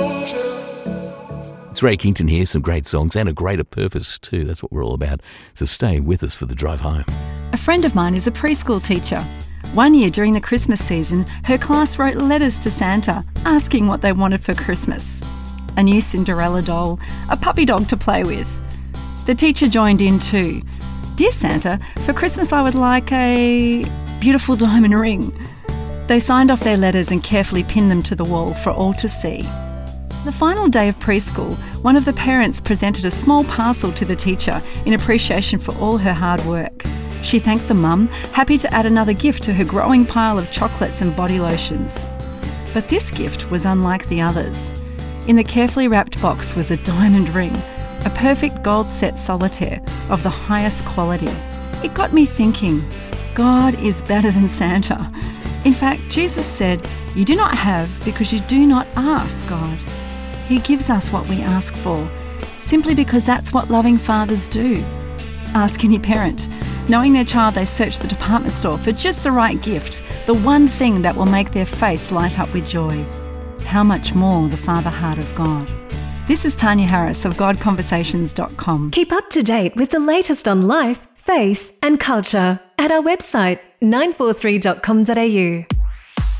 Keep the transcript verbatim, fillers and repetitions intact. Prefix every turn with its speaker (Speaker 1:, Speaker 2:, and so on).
Speaker 1: It's Ray Kington here, some great songs and a greater purpose too. That's what we're all about. So stay with us for the drive home.
Speaker 2: A friend of mine is a preschool teacher. One year during the Christmas season, her class wrote letters to Santa asking what they wanted for Christmas. A new Cinderella doll, a puppy dog to play with. The teacher joined in too. Dear Santa, for Christmas I would like a beautiful diamond ring. They signed off their letters and carefully pinned them to the wall for all to see. The final day of preschool, one of the parents presented a small parcel to the teacher in appreciation for all her hard work. She thanked the mum, happy to add another gift to her growing pile of chocolates and body lotions. But this gift was unlike the others. In the carefully wrapped box was a diamond ring, a perfect gold set solitaire of the highest quality. It got me thinking, God is better than Santa. In fact, Jesus said, "You do not have because you do not ask God." He gives us what we ask for, simply because that's what loving fathers do. Ask any parent. Knowing their child, they search the department store for just the right gift, the one thing that will make their face light up with joy. How much more the Father heart of God. This is Tanya Harris of God Conversations dot com.
Speaker 3: Keep up to date with the latest on life, faith and culture at our website nine four three dot com dot a u.